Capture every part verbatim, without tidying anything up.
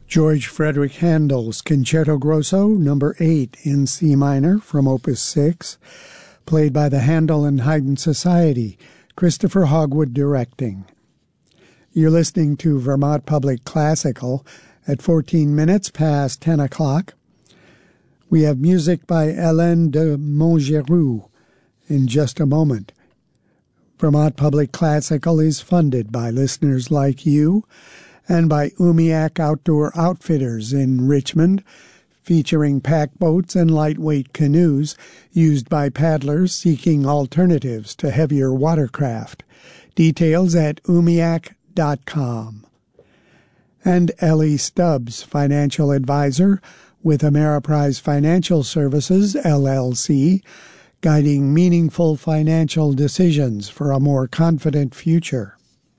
George Frederick Handel's Concerto Grosso, number eight in C minor from Opus six, played by the Handel and Haydn Society, Christopher Hogwood directing. You're listening to Vermont Public Classical at fourteen minutes past ten o'clock. We have music by Hélène de Montgeroux in just a moment. Vermont Public Classical is funded by listeners like you and by Umiak Outdoor Outfitters in Richmond, featuring pack boats and lightweight canoes used by paddlers seeking alternatives to heavier watercraft. Details at umiak dot com. And Ellie Stubbs, financial advisor with Ameriprise Financial Services, L L C, guiding meaningful financial decisions for a more confident future.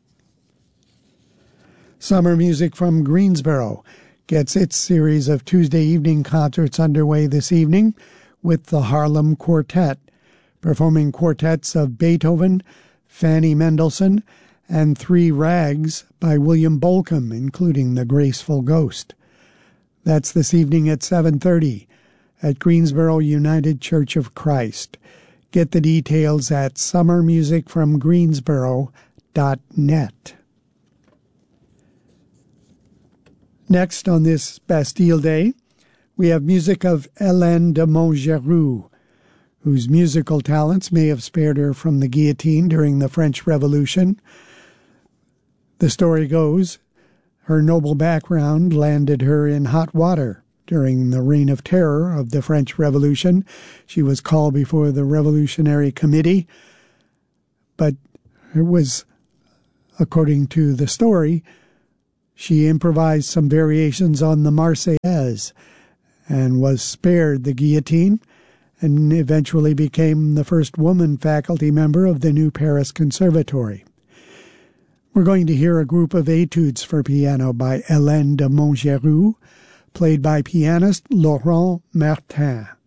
Summer Music from Greensboro gets its series of Tuesday evening concerts underway this evening with the Harlem Quartet, performing quartets of Beethoven, Fanny Mendelssohn, and Three Rags by William Bolcom, including The Graceful Ghost. That's this evening at seven thirty at Greensboro United Church of Christ. Get the details at summer music from greensboro dot net. Next on this Bastille Day, we have music of Hélène de Montgeroux, whose musical talents may have spared her from the guillotine during the French Revolution. The story goes, her noble background landed her in hot water during the Reign of Terror of the French Revolution. She was called before the Revolutionary Committee, but it was, according to the story, she improvised some variations on the Marseillaise and was spared the guillotine and eventually became the first woman faculty member of the New Paris Conservatory. We're going to hear a group of etudes for piano by Hélène de Montgeroux, played by pianist Laurent Martin.